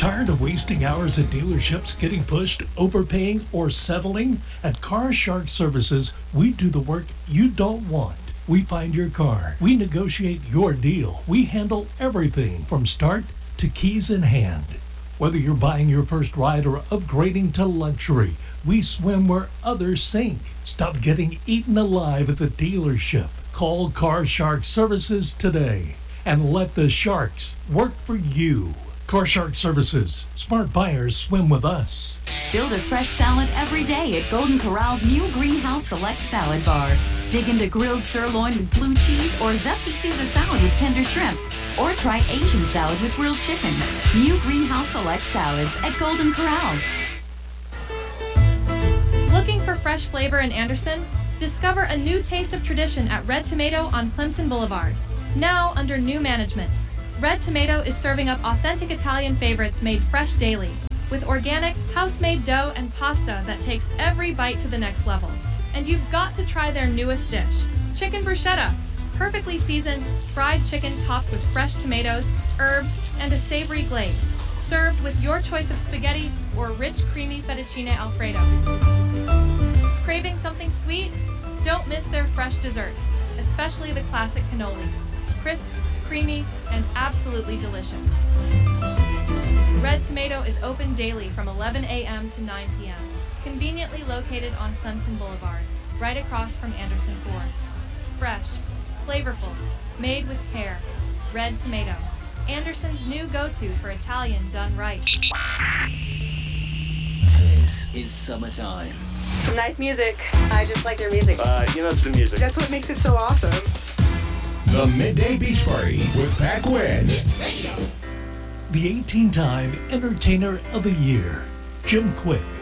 Tired of wasting hours at dealerships getting pushed, overpaying, or settling? At Car Shark Services, we do the work you don't want. We find your car. We negotiate your deal. We handle everything from start to keys in hand. Whether you're buying your first ride or upgrading to luxury, we swim where others sink. Stop getting eaten alive at the dealership. Call Car Shark Services today and let the sharks work for you. Car Shark Services. Smart buyers swim with us. Build a fresh salad every day at Golden Corral's new Greenhouse Select Salad Bar. Dig into grilled sirloin with blue cheese or zesty Caesar salad with tender shrimp. Or try Asian salad with grilled chicken. New Greenhouse Select Salads at Golden Corral. Looking for fresh flavor in Anderson? Discover a new taste of tradition at Red Tomato on Clemson Boulevard. Now under new management. Red Tomato is serving up authentic Italian favorites made fresh daily, with organic, house-made dough and pasta that takes every bite to the next level. And you've got to try their newest dish, chicken bruschetta, perfectly seasoned, fried chicken topped with fresh tomatoes, herbs, and a savory glaze, served with your choice of spaghetti or rich, creamy fettuccine alfredo. Craving something sweet? Don't miss their fresh desserts, especially the classic cannoli. Crisp, creamy, and absolutely delicious. Red Tomato is open daily from 11 a.m. to 9 p.m., conveniently located on Clemson Boulevard, right across from Anderson Ford. Fresh, flavorful, made with care. Red Tomato, Anderson's new go-to for Italian done right. This is summertime. Nice music. I just like their music. It's the music. That's what makes it so awesome. The Midday Beach Party with Pat Quinn. The 18-time Entertainer of the Year, Jim Quick.